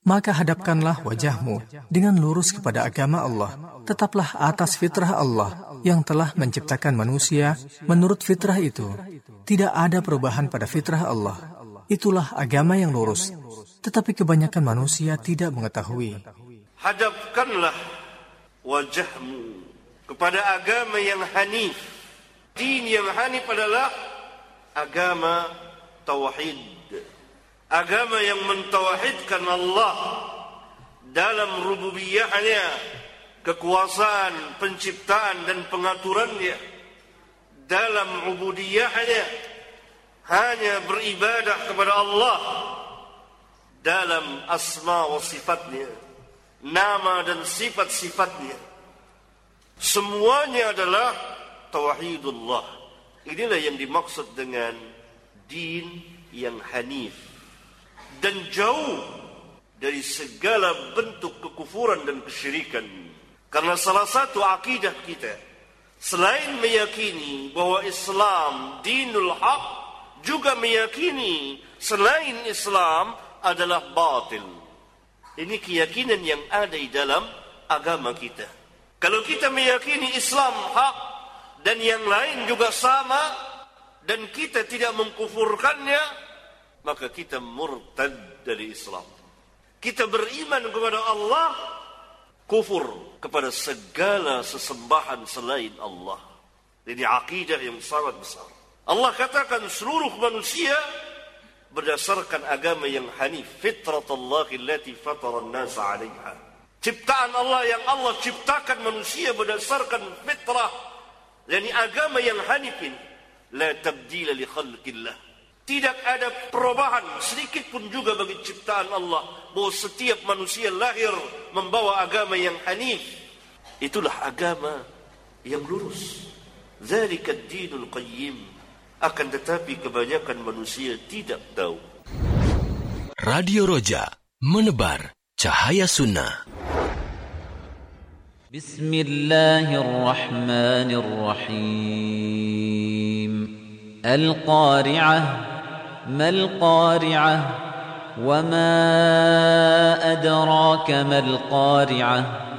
Maka hadapkanlah wajahmu dengan lurus kepada agama Allah. Tetaplah atas fitrah Allah yang telah menciptakan manusia menurut fitrah itu. Tidak ada perubahan pada fitrah Allah. Itulah agama yang lurus. Tetapi kebanyakan manusia tidak mengetahui. Hadapkanlah wajahmu kepada agama yang hanif. Din yang hanif adalah agama tauhid. Agama yang mentauhidkan Allah dalam rububiyahnya, kekuasaan, penciptaan dan pengaturannya. Dalam ubudiyahnya, hanya beribadah kepada Allah dalam asma wa sifatnya, nama dan sifat-sifatnya. Semuanya adalah tauhidullah. Inilah yang dimaksud dengan din yang hanif dan jauh dari segala bentuk kekufuran dan kesyirikan. Karena salah satu akidah kita, selain meyakini bahwa Islam dinul haq, juga meyakini selain Islam adalah batil. Ini keyakinan yang ada di dalam agama kita. Kalau kita meyakini Islam hak dan yang lain juga sama, dan kita tidak mengkufurkannya, maka kita murtad dari Islam. Kita beriman kepada Allah, kufur kepada segala sesembahan selain Allah. Ini akidah yang sangat besar. Allah katakan seluruh manusia berdasarkan agama yang hanif, fitratallahi allati fatara an-nasa 'alaiha. Ciptaan Allah yang Allah ciptakan manusia berdasarkan fitrah, yakni agama yang hanif ini. La tabdila li khalqillah. Tidak ada perubahan sedikit pun juga bagi ciptaan Allah, bahwa setiap manusia lahir membawa agama yang hanif. Itulah agama yang lurus. Dzalika ad-dinul qayyim. Akan tetapi kebanyakan manusia tidak tahu. Radio Roja, menebar cahaya sunnah. Bismillahirrahmanirrahim. Al-Qari'ah, mal-Qari'ah, wa ma adraka mal-Qari'ah.